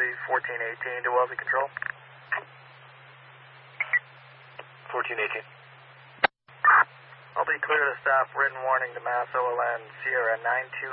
1418 to Wellesley Control. 1418. I'll be clear to stop. Written warning to Mass OLN Sierra 92